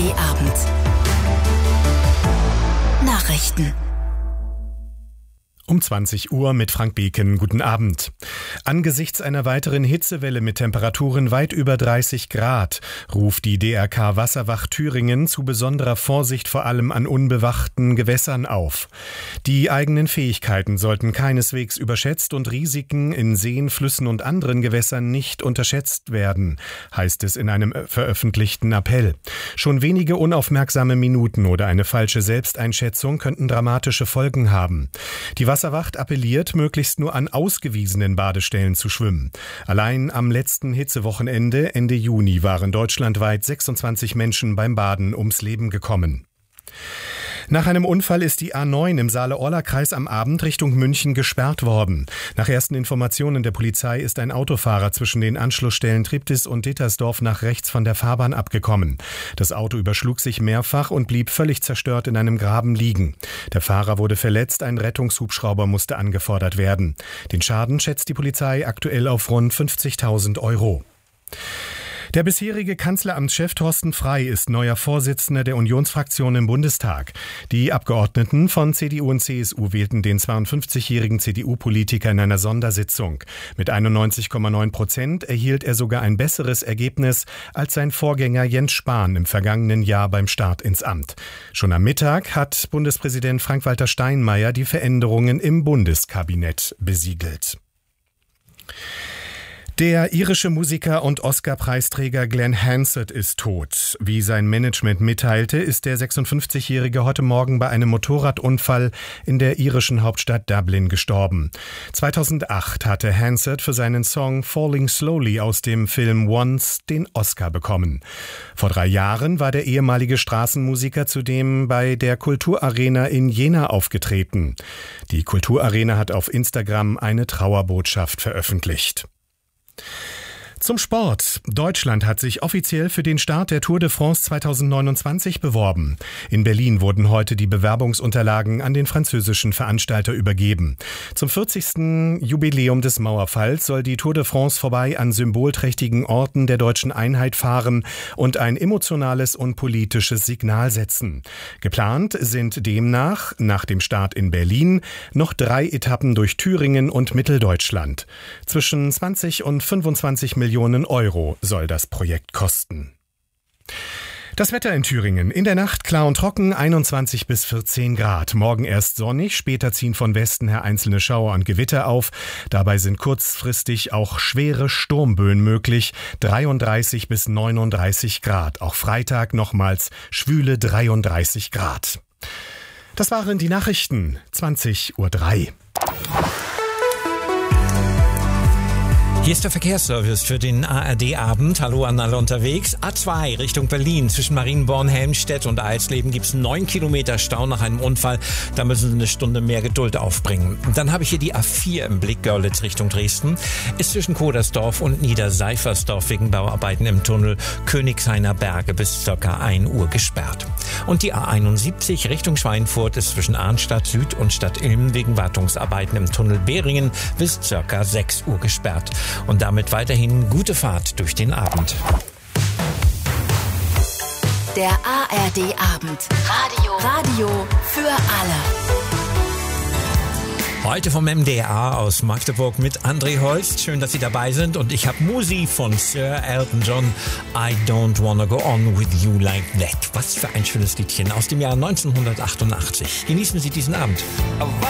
ARD-Abend. Nachrichten. Um 20 Uhr mit Frank Beken. Guten Abend. Angesichts einer weiteren Hitzewelle mit Temperaturen weit über 30 Grad ruft die DRK Wasserwacht Thüringen zu besonderer Vorsicht vor allem an unbewachten Gewässern auf. Die eigenen Fähigkeiten sollten keineswegs überschätzt und Risiken in Seen, Flüssen und anderen Gewässern nicht unterschätzt werden, heißt es in einem veröffentlichten Appell. Schon wenige unaufmerksame Minuten oder eine falsche Selbsteinschätzung könnten dramatische Folgen haben. Die Wasserwacht appelliert, möglichst nur an ausgewiesenen Badestellen zu schwimmen. Allein am letzten Hitzewochenende, Ende Juni, waren deutschlandweit 26 Menschen beim Baden ums Leben gekommen. Nach einem Unfall ist die A9 im Saale-Orla-Kreis am Abend Richtung München gesperrt worden. Nach ersten Informationen der Polizei ist ein Autofahrer zwischen den Anschlussstellen Triptis und Dittersdorf nach rechts von der Fahrbahn abgekommen. Das Auto überschlug sich mehrfach und blieb völlig zerstört in einem Graben liegen. Der Fahrer wurde verletzt, ein Rettungshubschrauber musste angefordert werden. Den Schaden schätzt die Polizei aktuell auf rund 50.000 Euro. Der bisherige Kanzleramtschef Thorsten Frey ist neuer Vorsitzender der Unionsfraktion im Bundestag. Die Abgeordneten von CDU und CSU wählten den 52-jährigen CDU-Politiker in einer Sondersitzung. Mit 91,9% erhielt er sogar ein besseres Ergebnis als sein Vorgänger Jens Spahn im vergangenen Jahr beim Start ins Amt. Schon am Mittag hat Bundespräsident Frank-Walter Steinmeier die Veränderungen im Bundeskabinett besiegelt. Der irische Musiker und Oscar-Preisträger Glenn Hansard ist tot. Wie sein Management mitteilte, ist der 56-Jährige heute Morgen bei einem Motorradunfall in der irischen Hauptstadt Dublin gestorben. 2008 hatte Hansard für seinen Song Falling Slowly aus dem Film Once den Oscar bekommen. Vor 3 Jahren war der ehemalige Straßenmusiker zudem bei der Kulturarena in Jena aufgetreten. Die Kulturarena hat auf Instagram eine Trauerbotschaft veröffentlicht. Zum Sport. Deutschland hat sich offiziell für den Start der Tour de France 2029 beworben. In Berlin wurden heute die Bewerbungsunterlagen an den französischen Veranstalter übergeben. Zum 40. Jubiläum des Mauerfalls soll die Tour de France vorbei an symbolträchtigen Orten der deutschen Einheit fahren und ein emotionales und politisches Signal setzen. Geplant sind demnach, nach dem Start in Berlin, noch 3 Etappen durch Thüringen und Mitteldeutschland. Zwischen 20 und 25 Millionen Euro soll das Projekt kosten. Das Wetter in Thüringen. In der Nacht klar und trocken, 21 bis 14 Grad. Morgen erst sonnig, später ziehen von Westen her einzelne Schauer und Gewitter auf. Dabei sind kurzfristig auch schwere Sturmböen möglich, 33 bis 39 Grad. Auch Freitag nochmals schwüle 33 Grad. Das waren die Nachrichten, 20:03 Uhr. Hier ist der Verkehrsservice für den ARD-Abend. Hallo an alle unterwegs. A2 Richtung Berlin. Zwischen Marienborn, Helmstedt und Eisleben gibt es 9 Kilometer Stau nach einem Unfall. Da müssen Sie eine Stunde mehr Geduld aufbringen. Dann habe ich hier die A4 im Blick, Görlitz Richtung Dresden. Ist zwischen Kodersdorf und Niederseifersdorf wegen Bauarbeiten im Tunnel Königshainer Berge bis ca. 1 Uhr gesperrt. Und die A71 Richtung Schweinfurt ist zwischen Arnstadt Süd und Stadt Ilm wegen Wartungsarbeiten im Tunnel Behringen bis ca. 6 Uhr gesperrt. Und damit weiterhin gute Fahrt durch den Abend. Der ARD-Abend. Radio für alle. Heute vom MDR aus Magdeburg mit André Holst. Schön, dass Sie dabei sind. Und ich habe Musi von Sir Elton John. I don't wanna go on with you like that. Was für ein schönes Liedchen aus dem Jahr 1988. Genießen Sie diesen Abend.